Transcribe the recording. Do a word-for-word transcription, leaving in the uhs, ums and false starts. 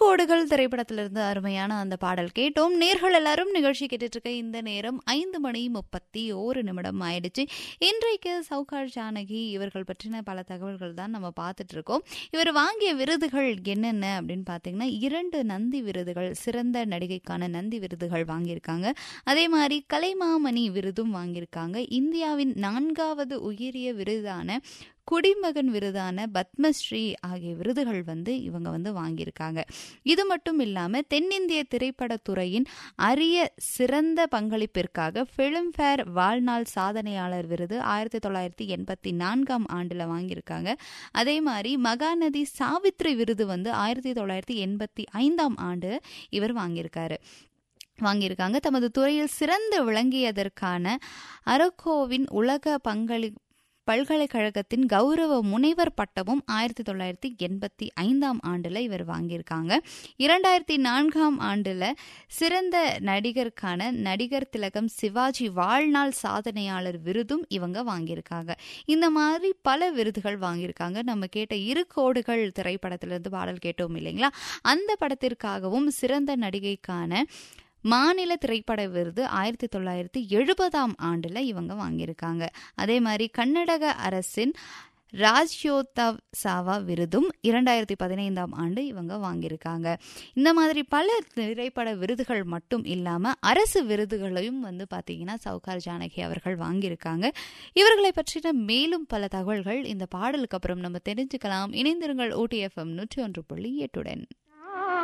கோடுகள் திரைப்படத்திலிருந்து அருமையான அந்த பாடல் கேட்டோம். நேர்கள் எல்லாரும் நிகழ்ச்சி கேட்டுட்டு இருக்க இந்த நேரம் ஐந்து மணி முப்பத்தி ஓரு நிமிடம் ஆயிடுச்சு. இன்றைக்கு சௌகார் ஜானகி இவர்கள் பற்றின பல தகவல்கள் தான் நம்ம பார்த்துட்டு இருக்கோம். இவர் வாங்கிய விருதுகள் என்னென்ன அப்படின்னு பார்த்தீங்கன்னா, இரண்டு நந்தி விருதுகள், சிறந்த நடிகைக்கான நந்தி விருதுகள் வாங்கியிருக்காங்க. அதே மாதிரி கலைமாமணி விருதும் வாங்கியிருக்காங்க. இந்தியாவின் நான்காவது உயரிய விருதான குடிமகன் விருதான பத்மஸ்ரீ ஆகிய விருதுகள் வந்து இவங்க வந்து வாங்கியிருக்காங்க. இது மட்டும் இல்லாமல் தென்னிந்திய திரைப்படத்துறையின் அரிய சிறந்த பங்களிப்பிற்காக பிலிம்பேர் வாழ்நாள் சாதனையாளர் விருது ஆயிரத்தி தொள்ளாயிரத்தி எண்பத்தி நான்காம் ஆண்டுல வாங்கியிருக்காங்க. அதே மாதிரி மகாநதி சாவித்ரி விருது வந்து ஆயிரத்தி தொள்ளாயிரத்தி எண்பத்தி ஐந்தாம் ஆண்டு இவர் வாங்கியிருக்காரு வாங்கியிருக்காங்க தமது துறையில் சிறந்து விளங்கியதற்கான அரக்கோவின் உலக பங்களி பல்கலைக்கழகத்தின் கௌரவ முனைவர் பட்டமும் ஆயிரத்தி தொள்ளாயிரத்தி எண்பத்தி ஐந்தாம் ஆண்டுல இவர் வாங்கியிருக்காங்க. இரண்டாயிரத்தி நான்காம் ஆண்டுல சிறந்த நடிகருக்கான நடிகர் திலகம் சிவாஜி வாழ்நாள் சாதனையாளர் விருதும் இவங்க வாங்கியிருக்காங்க. இந்த மாதிரி பல விருதுகள் வாங்கியிருக்காங்க. நம்ம கேட்ட இரு கோடுகள் திரைப்படத்திலிருந்து பாடல் கேட்டோம் இல்லைங்களா, அந்த படத்திற்காகவும் சிறந்த நடிகைக்கான மாநில திரைப்பட விருது ஆயிரத்தி தொள்ளாயிரத்தி எழுபதாம் ஆண்டுல இவங்க வாங்கியிருக்காங்க. அதே மாதிரி கர்நாடக அரசின் ராஜ்யோத்சவ் சாவா விருதும் இரண்டாயிரத்தி பதினைந்தாம் ஆண்டு இவங்க வாங்கியிருக்காங்க. இந்த மாதிரி பல திரைப்பட விருதுகள் மட்டும் இல்லாம அரசு விருதுகளையும் வந்து பாத்தீங்கன்னா சௌகார் ஜானகி அவர்கள் வாங்கியிருக்காங்க. இவர்களை பற்றின மேலும் பல தகவல்கள் இந்த பாடலுக்கு அப்புறம் நம்ம தெரிஞ்சுக்கலாம். இணைந்திருங்கள் ஊட்டி எஃப்எம் நூற்றி ஒன்று புள்ளி எட்டுடன்.